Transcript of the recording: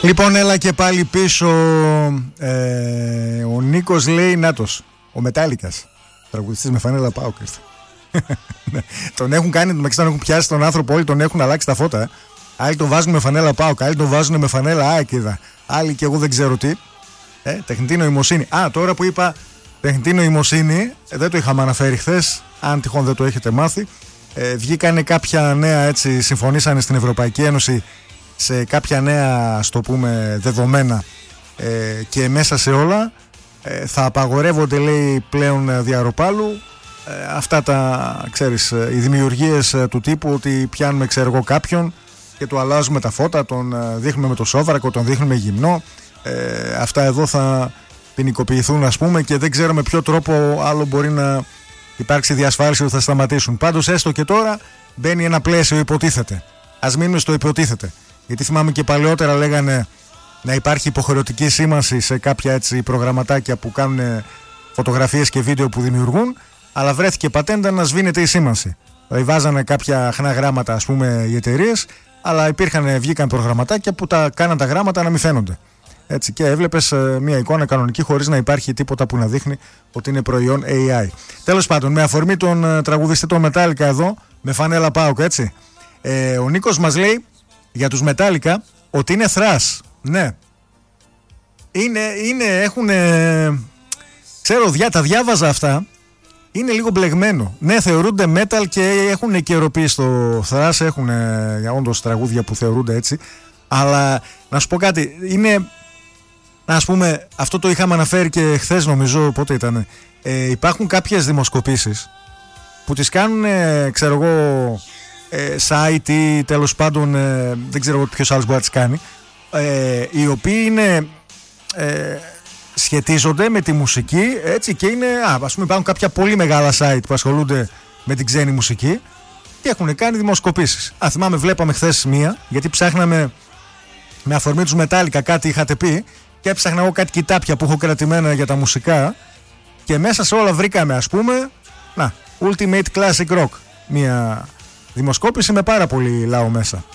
Λοιπόν, έλα και πάλι πίσω. Ο Νίκος λέει νάτος, ο Μετάλλικας, τραγουδιστής με φανέλα ΠΑΟΚ. Τον έχουν κάνει, τον έχουν πιάσει τον άνθρωπο, όλοι τον έχουν αλλάξει τα φώτα. Άλλοι τον βάζουν με φανέλα ΠΑΟΚ, άλλοι τον βάζουν με φανέλα Άκηδα, άλλοι και εγώ δεν ξέρω τι. Τεχνητή νοημοσύνη. Τώρα που είπα τεχνητή νοημοσύνη, δεν το είχαμε αναφέρει χθες, αν τυχόν δεν το έχετε μάθει. Βγήκανε κάποια νέα, έτσι, συμφωνήσανε στην Ευρωπαϊκή Ένωση σε κάποια νέα, ας το πούμε, δεδομένα, και μέσα σε όλα θα απαγορεύονται, λέει, πλέον διαρροπάλου αυτά τα, ξέρεις, οι δημιουργίες του τύπου ότι πιάνουμε, ξέρω εγώ, κάποιον και του αλλάζουμε τα φώτα, τον δείχνουμε με το σόβρακο, τον δείχνουμε γυμνό. Αυτά εδώ θα ποινικοποιηθούν, ας πούμε, και δεν ξέρω με ποιο τρόπο άλλο μπορεί να υπάρξει διασφάλιση ότι θα σταματήσουν. Πάντως, έστω και τώρα μπαίνει ένα πλαίσιο, υποτίθεται. Ας μείνουμε στο υποτίθεται. Γιατί θυμάμαι και παλαιότερα λέγανε να υπάρχει υποχρεωτική σήμανση σε κάποια, έτσι, προγραμματάκια που κάνουν φωτογραφίες και βίντεο που δημιουργούν, αλλά βρέθηκε πατέντα να σβήνεται η σήμανση. Δηλαδή βάζανε κάποια αχνά γράμματα, ας πούμε, οι εταιρείες, αλλά βγήκαν προγραμματάκια που τα κάναν τα γράμματα να μην φαίνονται. Έτσι, και έβλεπες μια εικόνα κανονική χωρίς να υπάρχει τίποτα που να δείχνει ότι είναι προϊόν AI. Τέλος πάντων, με αφορμή τον τραγουδιστή των Metallica εδώ, με φανέλα ΠΑΟΚ, έτσι, ο Νίκος μας λέει για τους Metallica ότι είναι thrash. Ναι. Έχουν, ξέρω, τα διάβαζα αυτά. Είναι λίγο μπλεγμένο. Ναι, θεωρούνται metal και έχουν καιροποίηση στο thrash. Έχουν όντως τραγούδια που θεωρούνται έτσι. Αλλά να σου πω κάτι, είναι, ας πούμε, αυτό το είχαμε αναφέρει και χθες, νομίζω, πότε ήταν. Υπάρχουν κάποιες δημοσκοπήσεις που τις κάνουν, ξέρω εγώ, site ή τέλος πάντων, δεν ξέρω ποιος άλλος μπορεί να τις κάνει, οι οποίοι είναι, σχετίζονται με τη μουσική, έτσι, και είναι, ας πούμε, υπάρχουν κάποια πολύ μεγάλα site που ασχολούνται με την ξένη μουσική και έχουν κάνει δημοσκοπήσεις. Θυμάμαι, βλέπαμε χθες μία, γιατί ψάχναμε με αφορμή τους Metallica, κάτι είχατε πει, και έψαχνα εγώ κάτι κοιτάπια που έχω κρατημένα για τα μουσικά, και μέσα σε όλα βρήκαμε, ας πούμε, Ultimate Classic Rock, μία δημοσκόπηση με πάρα πολύ λαό μέσα.